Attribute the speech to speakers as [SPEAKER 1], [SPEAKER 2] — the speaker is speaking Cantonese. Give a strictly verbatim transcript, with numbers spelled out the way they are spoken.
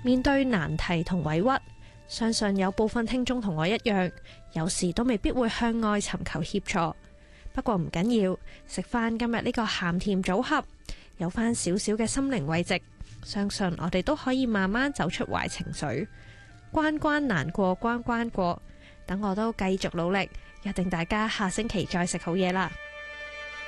[SPEAKER 1] 面對難題同委屈，相信有部分聽眾同我一樣，有時都未必會向外尋求協助。不過唔緊要，食翻今日呢個鹹甜組合，有翻少少嘅心靈慰藉，相信我哋都可以慢慢走出壞情緒。關關難過關關過，等我都繼續努力，約定大家下星期再食好嘢啦〜